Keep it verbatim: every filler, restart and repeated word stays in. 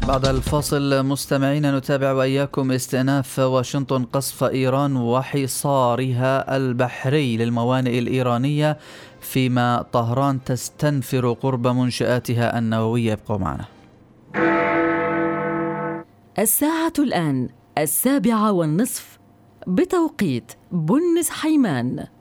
بعد الفاصل مستمعين نتابع وإياكم استئناف واشنطن قصف إيران وحصارها البحري للموانئ الإيرانية، فيما طهران تستنفر قرب منشآتها النووية. ابقوا معنا. الساعة الآن السابعة والنصف بتوقيت بنس حيمان.